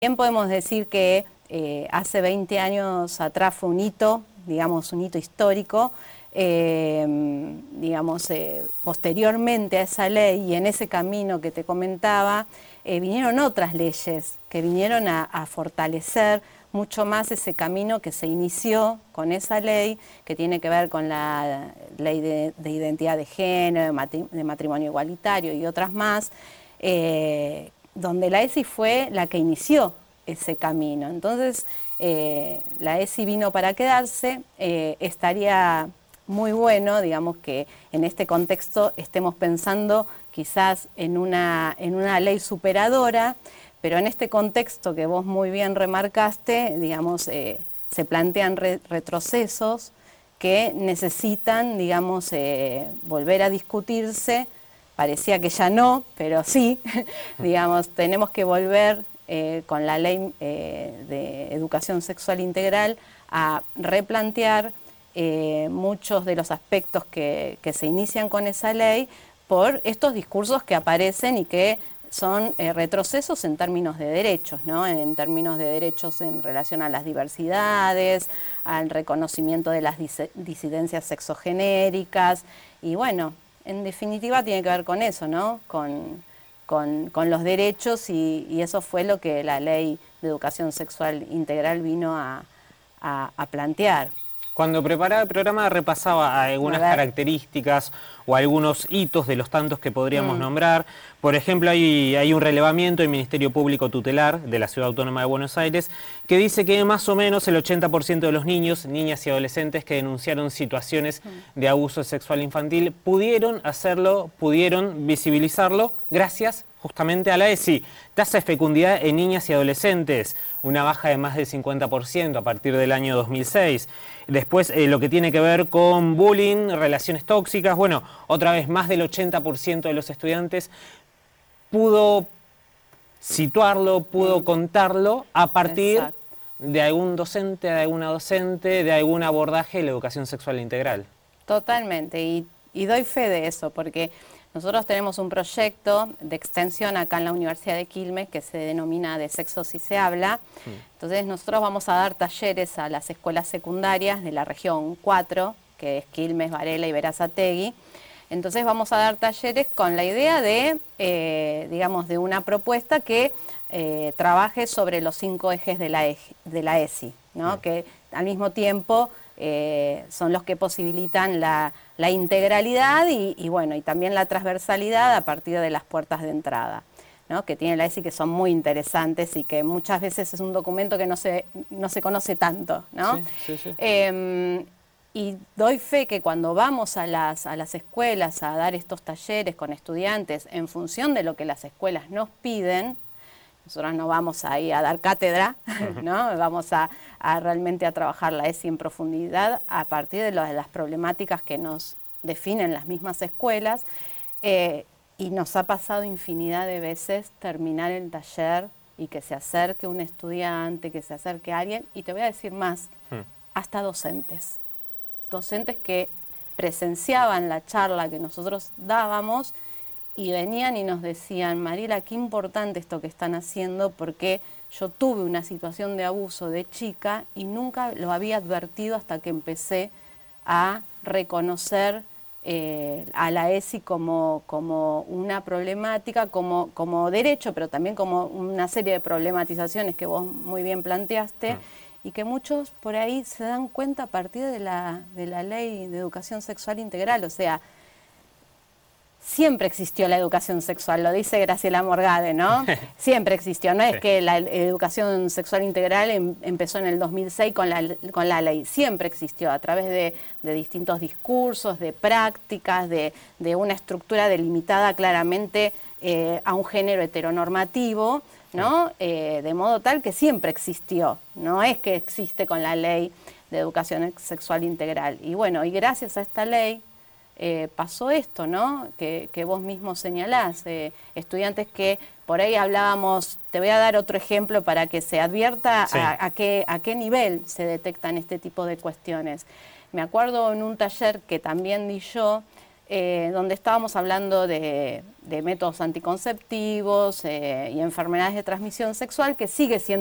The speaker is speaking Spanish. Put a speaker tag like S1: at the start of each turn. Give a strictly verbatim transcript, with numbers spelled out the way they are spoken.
S1: Bien podemos decir que eh, hace veinte años atrás fue un hito, digamos un hito histórico, eh, digamos eh, posteriormente a esa ley y en ese camino que te comentaba, eh, vinieron otras leyes que vinieron a, a fortalecer mucho más ese camino que se inició con esa ley, que tiene que ver con la ley de, de identidad de género, de matrimonio igualitario y otras más, eh, donde la ESI fue la que inició ese camino. Entonces, eh, la ESI vino para quedarse, eh, estaría muy bueno, digamos, que en este contexto estemos pensando quizás en una, en una ley superadora, pero en este contexto que vos muy bien remarcaste, digamos, eh, se plantean re retrocesos que necesitan, digamos, eh, volver a discutirse. Parecía que ya no, pero sí, digamos, tenemos que volver eh, con la ley eh, de educación sexual integral a replantear eh, muchos de los aspectos que, que se inician con esa ley por estos discursos que aparecen y que son eh, retrocesos en términos de derechos, ¿no? En términos de derechos en relación a las diversidades, al reconocimiento de las dis disidencias sexogenéricas y bueno, en definitiva tiene que ver con eso, ¿no? Con, con, con los derechos y, y eso fue lo que la Ley de Educación Sexual Integral vino a, a, a plantear.
S2: Cuando preparaba el programa repasaba algunas características o algunos hitos de los tantos que podríamos mm. nombrar. Por ejemplo, hay, hay un relevamiento del Ministerio Público Tutelar de la Ciudad Autónoma de Buenos Aires que dice que más o menos el ochenta por ciento de los niños, niñas y adolescentes que denunciaron situaciones mm. de abuso sexual infantil pudieron hacerlo, pudieron visibilizarlo gracias justamente a la ESI. Tasa de fecundidad en niñas y adolescentes, una baja de más del cincuenta por ciento a partir del año dos mil seis. Después, eh, lo que tiene que ver con bullying, relaciones tóxicas, bueno, otra vez más del ochenta por ciento de los estudiantes pudo situarlo, pudo contarlo a partir Exacto. de algún docente, de alguna docente, de algún abordaje de la educación sexual integral.
S1: Totalmente, y, y doy fe de eso, porque nosotros tenemos un proyecto de extensión acá en la Universidad de Quilmes que se denomina De Sexo Si Se Habla. Sí. Entonces nosotros vamos a dar talleres a las escuelas secundarias de la región cuatro, que es Quilmes, Varela y Berazategui. Entonces vamos a dar talleres con la idea de, eh, digamos, de una propuesta que eh, trabaje sobre los cinco ejes de la, de la ESI, ¿no? Sí. Que al mismo tiempo Eh, son los que posibilitan la, la integralidad y, y, bueno, y también la transversalidad a partir de las puertas de entrada, ¿no? Que tiene la ESI, que son muy interesantes y que muchas veces es un documento que no se, no se conoce tanto, ¿no? Sí, sí, sí. Eh, y doy fe que cuando vamos a las, a las escuelas a dar estos talleres con estudiantes en función de lo que las escuelas nos piden, nosotros no vamos ahí a dar cátedra, ¿no? Vamos a, a realmente a trabajar la ESI en profundidad a partir de, lo, de las problemáticas que nos definen las mismas escuelas. Eh, y nos ha pasado infinidad de veces terminar el taller y que se acerque un estudiante, que se acerque alguien, y te voy a decir más, hmm. hasta docentes. Docentes que presenciaban la charla que nosotros dábamos y venían y nos decían: Mariela, qué importante esto que están haciendo, porque yo tuve una situación de abuso de chica y nunca lo había advertido hasta que empecé a reconocer eh, a la ESI como, como una problemática, como, como derecho, pero también como una serie de problematizaciones que vos muy bien planteaste, mm. y que muchos por ahí se dan cuenta a partir de la, de la Ley de Educación Sexual Integral. O sea, siempre existió la educación sexual, lo dice Graciela Morgade, ¿no? Siempre existió, no es que la educación sexual integral em, empezó en el dos mil seis con la, con la ley, siempre existió a través de, de distintos discursos, de prácticas, de, de una estructura delimitada claramente eh, a un género heteronormativo, ¿no? Eh, de modo tal que siempre existió, no es que existe con la ley de educación sexual integral. Y bueno, y gracias a esta ley, Eh, pasó esto, ¿no? Que, que vos mismo señalás, eh, estudiantes que por ahí hablábamos, te voy a dar otro ejemplo para que se advierta sí. a, a, qué, a qué nivel se detectan este tipo de cuestiones. Me acuerdo en un taller que también di yo, eh, donde estábamos hablando de, de métodos anticonceptivos eh, y enfermedades de transmisión sexual, que sigue siendo